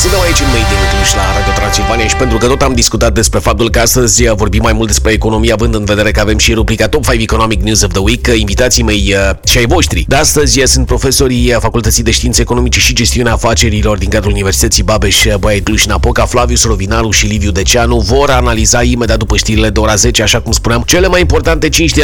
Suntem aici în Made in Cluj la Radio Transilvania și pentru că tot am discutat despre faptul că astăzi vorbim mai mult despre economie, având în vedere că avem și rubrica Top 5 Economic News of the Week, invitații mei și ai voștri de astăzi sunt profesorii Facultății de Științe Economice și Gestiunea Afacerilor din cadrul Universității Babeș-Bolyai Cluj-Napoca, Flavius Rovinaru și Liviu Deceanu. Vor analiza imediat după știrile de ora 10, așa cum spuneam, cele mai importante 5